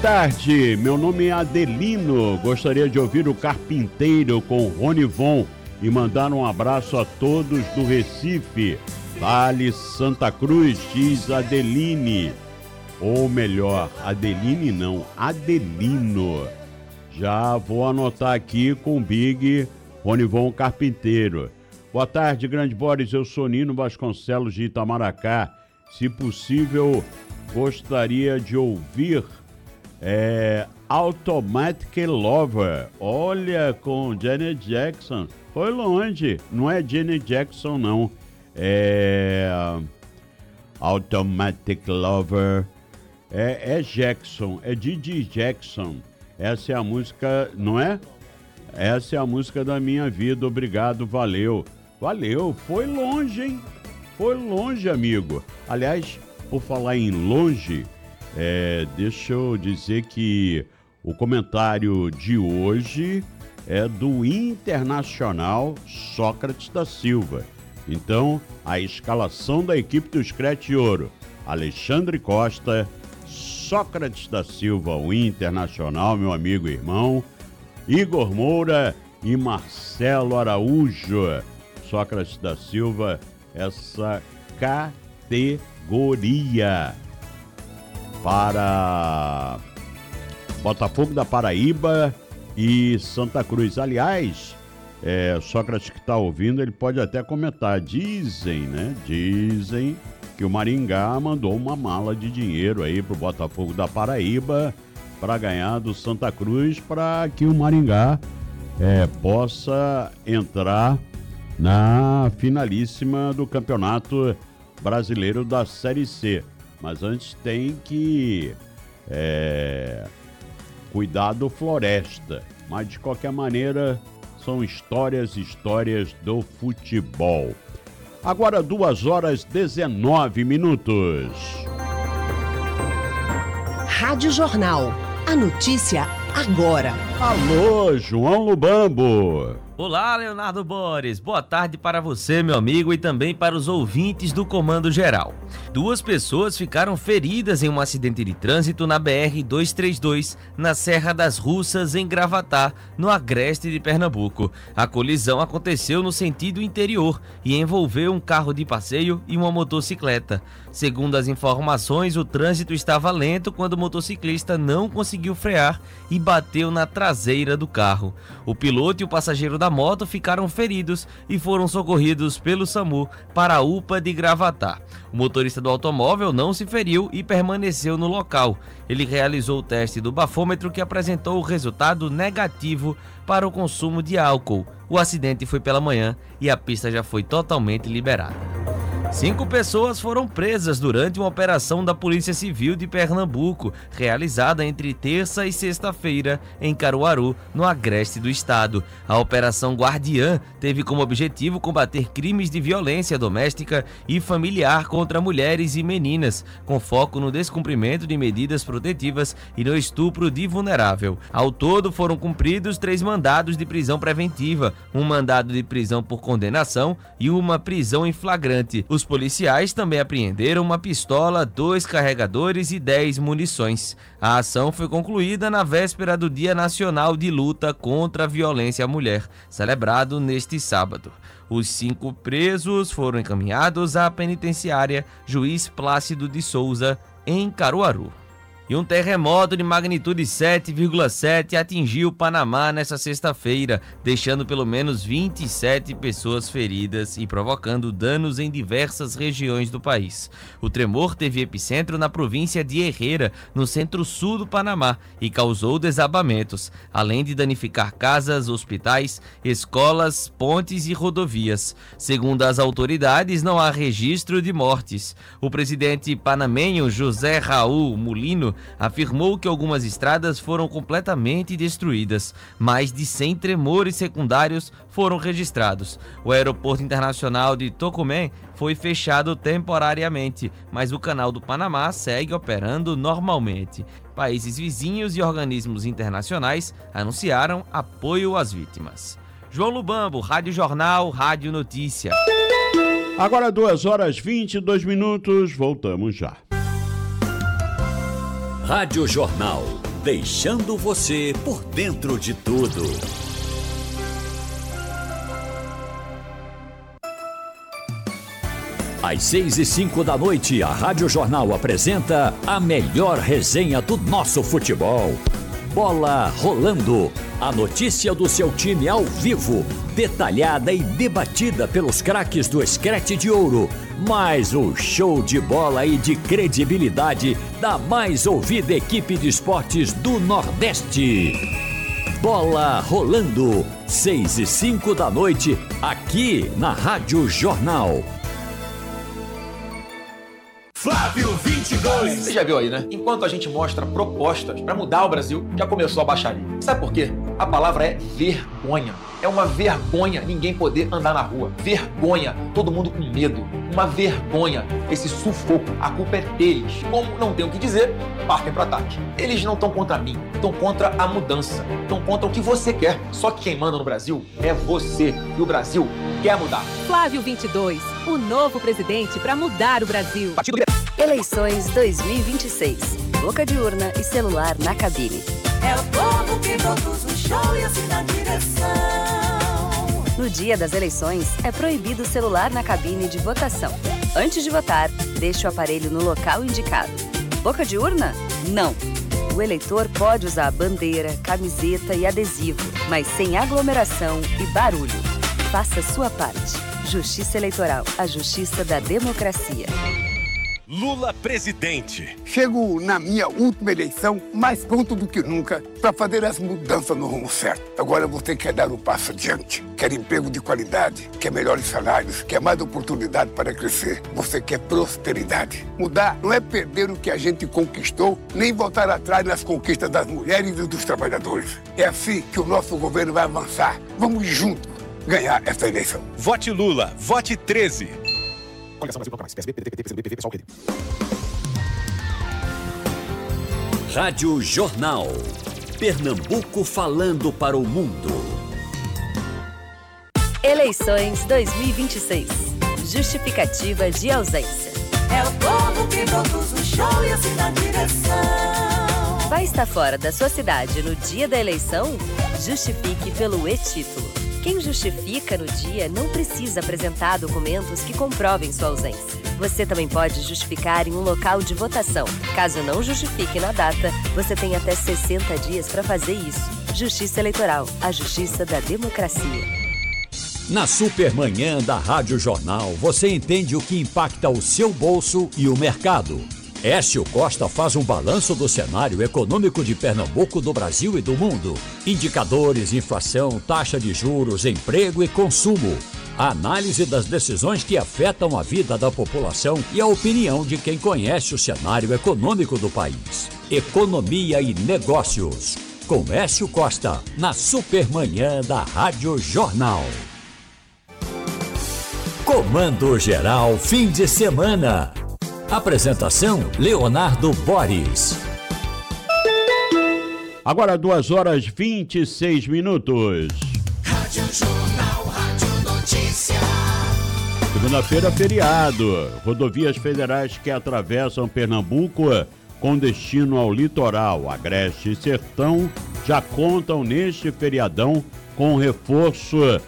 tarde, meu nome é Adelino, gostaria de ouvir o Carpinteiro com Ronivon e mandar um abraço a todos do Recife, Vale Santa Cruz, diz Adeline, ou melhor, Adeline não, Adelino. Já vou anotar aqui com o Big Ronivon Carpinteiro. Boa tarde, grande Boris, eu sou Nino Vasconcelos de Itamaracá. Se possível, gostaria de ouvir Automatic Lover. Olha, com Janet Jackson. Foi longe, não é Janet Jackson não. Automatic Lover. É Jackson, é Didi Jackson. Essa é a música, não é? Essa é a música da minha vida, obrigado, valeu. Valeu, foi longe, hein? Foi longe, amigo. Aliás, por falar em longe, deixa eu dizer que o comentário de hoje é do Internacional Sócrates da Silva. Então, a escalação da equipe do Screte Ouro: Alexandre Costa, Sócrates da Silva, o Internacional, meu amigo e irmão, Igor Moura e Marcelo Araújo. Sócrates da Silva, essa categoria para Botafogo da Paraíba e Santa Cruz. Aliás, Sócrates que está ouvindo, ele pode até comentar. Dizem que o Maringá mandou uma mala de dinheiro aí pro Botafogo da Paraíba para ganhar do Santa Cruz, para que o Maringá possa entrar na finalíssima do Campeonato Brasileiro da Série C. Mas antes tem que cuidar do Floresta. Mas de qualquer maneira, são histórias do futebol. Agora 2h19. Rádio Jornal. A notícia agora. Alô, João Lubambo. Olá, Leonardo Boris. Boa tarde para você, meu amigo, e também para os ouvintes do Comando Geral. 2 pessoas ficaram feridas em um acidente de trânsito na BR-232, na Serra das Russas, em Gravatá, no agreste de Pernambuco. A colisão aconteceu no sentido interior e envolveu um carro de passeio e uma motocicleta. Segundo as informações, o trânsito estava lento quando o motociclista não conseguiu frear e bateu na traseira do carro. O piloto e o passageiro da moto ficaram feridos e foram socorridos pelo SAMU para a UPA de Gravatá. O motorista do automóvel não se feriu e permaneceu no local. Ele realizou o teste do bafômetro, que apresentou o resultado negativo para o consumo de álcool. O acidente foi pela manhã e a pista já foi totalmente liberada. 5 pessoas foram presas durante uma operação da Polícia Civil de Pernambuco, realizada entre terça e sexta-feira em Caruaru, no agreste do estado. A Operação Guardiã teve como objetivo combater crimes de violência doméstica e familiar contra mulheres e meninas, com foco no descumprimento de medidas protetivas e no estupro de vulnerável. Ao todo, foram cumpridos 3 mandados de prisão preventiva, um mandado de prisão por condenação e uma prisão em flagrante. Os policiais também apreenderam uma pistola, 2 carregadores e 10 munições. A ação foi concluída na véspera do Dia Nacional de Luta contra a Violência à Mulher, celebrado neste sábado. Os 5 presos foram encaminhados à penitenciária Juiz Plácido de Souza, em Caruaru. E um terremoto de magnitude 7,7 atingiu o Panamá nesta sexta-feira, deixando pelo menos 27 pessoas feridas e provocando danos em diversas regiões do país. O tremor teve epicentro na província de Herrera, no centro-sul do Panamá, e causou desabamentos, além de danificar casas, hospitais, escolas, pontes e rodovias. Segundo as autoridades, não há registro de mortes. O presidente panamenho José Raul Mulino afirmou que algumas estradas foram completamente destruídas. Mais de 100 tremores secundários foram registrados. O aeroporto internacional de Tocumen foi fechado temporariamente, mas o canal do Panamá segue operando normalmente. Países vizinhos e organismos internacionais anunciaram apoio às vítimas. João Lubambo, Rádio Jornal, Rádio Notícia. Agora 2h22, voltamos já. Rádio Jornal, deixando você por dentro de tudo. Às 6h05 a Rádio Jornal apresenta a melhor resenha do nosso futebol. Bola Rolando. A notícia do seu time ao vivo, detalhada e debatida pelos craques do Screte de Ouro. Mais um show de bola e de credibilidade da mais ouvida equipe de esportes do Nordeste. Bola Rolando. 6h05 aqui na Rádio Jornal. Flávio 22. Você já viu aí, né? Enquanto a gente mostra propostas para mudar o Brasil, já começou a baixaria. Sabe por quê? A palavra é vergonha. É uma vergonha ninguém poder andar na rua. Vergonha, todo mundo com medo. Uma vergonha, esse sufoco. A culpa é deles. Como não tem o que dizer, partem para ataque. Eles não estão contra mim, estão contra a mudança. Estão contra o que você quer. Só que quem manda no Brasil é você. E o Brasil quer mudar. Flávio 22, o novo presidente para mudar o Brasil. Eleições 2026. Boca de urna e celular na cabine. É o povo que produz o show e assim na direção. No dia das eleições, é proibido o celular na cabine de votação. Antes de votar, deixe o aparelho no local indicado. Boca de urna? Não. O eleitor pode usar bandeira, camiseta e adesivo, mas sem aglomeração e barulho. Faça sua parte. Justiça Eleitoral, a justiça da democracia. Lula presidente. Chego na minha última eleição mais pronto do que nunca para fazer as mudanças no rumo certo. Agora você quer dar um passo adiante, quer emprego de qualidade, quer melhores salários, quer mais oportunidade para crescer. Você quer prosperidade. Mudar não é perder o que a gente conquistou, nem voltar atrás nas conquistas das mulheres e dos trabalhadores. É assim que o nosso governo vai avançar. Vamos juntos ganhar essa eleição. Vote Lula, vote 13. Rádio Jornal. Pernambuco falando para o mundo. Eleições 2026. Justificativa de ausência. É o povo que produz o show e assim na direção. Vai estar fora da sua cidade no dia da eleição? Justifique pelo e-título. Quem justifica no dia não precisa apresentar documentos que comprovem sua ausência. Você também pode justificar em um local de votação. Caso não justifique na data, você tem até 60 dias para fazer isso. Justiça Eleitoral, a justiça da democracia. Na Supermanhã da Rádio Jornal, você entende o que impacta o seu bolso e o mercado. Écio Costa faz um balanço do cenário econômico de Pernambuco, do Brasil e do mundo. Indicadores, inflação, taxa de juros, emprego e consumo. A análise das decisões que afetam a vida da população e a opinião de quem conhece o cenário econômico do país. Economia e negócios. Com Écio Costa, na Supermanhã da Rádio Jornal. Comando Geral Fim de Semana. Apresentação, Leonardo Boris. Agora 2h26. Rádio Jornal, Rádio Notícia. Segunda-feira, feriado. Rodovias federais que atravessam Pernambuco com destino ao litoral, Agreste e Sertão já contam neste feriadão com reforço